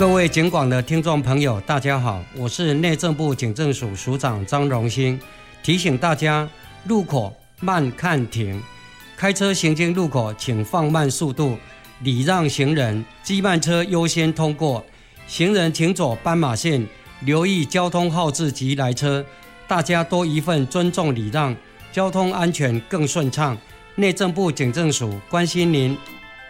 各位警广的听众朋友，大家好，我是内政部警政署署长张荣兴，提醒大家路口慢看停，开车行经路口请放慢速度，礼让行人，机慢车优先通过，行人请走斑马线，留意交通号志及来车，大家多一份尊重礼让，交通安全更顺畅。内政部警政署关心您。